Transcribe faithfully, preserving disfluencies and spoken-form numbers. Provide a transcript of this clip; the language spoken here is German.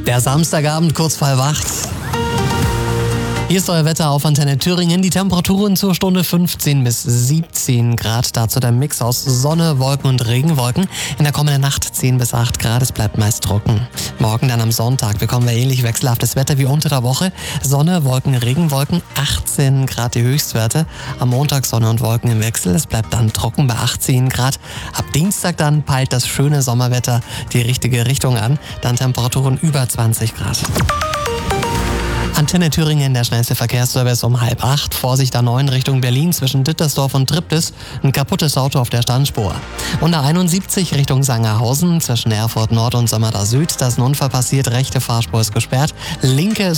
Der Samstagabend kurz vor halb acht. Hier ist euer Wetter auf Antenne Thüringen. Die Temperaturen zur Stunde fünfzehn bis siebzehn Grad. Dazu der Mix aus Sonne, Wolken und Regenwolken. In der kommenden Nacht zehn bis acht Grad. Es bleibt meist trocken. Morgen dann am Sonntag bekommen wir ähnlich wechselhaftes Wetter wie unter der Woche. Sonne, Wolken, Regenwolken, achtzehn Grad die Höchstwerte. Am Montag Sonne und Wolken im Wechsel. Es bleibt dann trocken bei achtzehn Grad. Ab Dienstag dann peilt das schöne Sommerwetter die richtige Richtung an. Dann Temperaturen über zwanzig Grad. Antenne Thüringen, der schnellste Verkehrsservice um halb acht. Vorsicht A neun Richtung Berlin zwischen Dittersdorf und Triptis. Ein kaputtes Auto auf der Standspur. Und A einundsiebzig Richtung Sangerhausen zwischen Erfurt Nord und Sömmerda Süd. Da ist ein Unfall passiert. Rechte Fahrspur ist gesperrt. Linke